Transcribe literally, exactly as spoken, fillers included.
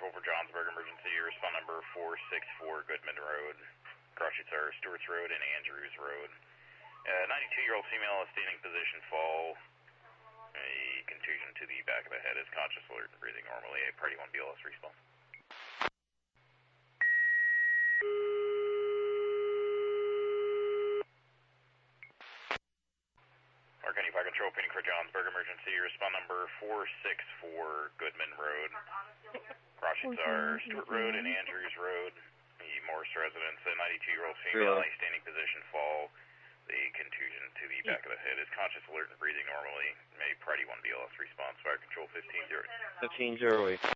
Control for Johnsburg Emergency. Respond number four six four Goodman Road. Cross sheets are Stewart's Road and Andrews Road. Uh, ninety-two-year-old female in standing position fall. A contusion to the back of the head is conscious, alert, and breathing normally. A Party one B L S response. Mark County Fire Control, Phoenix for Johnsburg Emergency. Respond number four six four Goodman Road. Cross sheets are Stewart Road and Andrews Road. The Morris residence, a ninety-two-year-old female in a standing position fall. The contusion to the back of the head is conscious, alert, and breathing normally. May Party one B L S response. Fire Control fifteen zero. fifteen zero eight.